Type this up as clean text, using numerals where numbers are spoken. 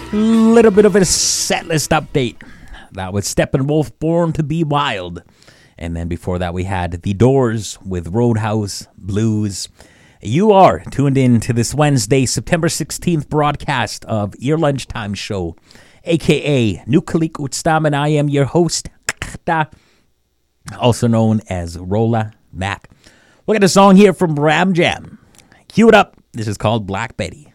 Little bit of a setlist update. That was Steppenwolf, Born to Be Wild. And then before that, we had The Doors with Roadhouse Blues. You are tuned in to this Wednesday, September 16th broadcast of Your Lunchtime Show, a.k.a. Nukalik Utstam, and I am your host, also known as Rolla Mac. Look at a song here from Ram Jam. Cue it up. This is called Black Betty.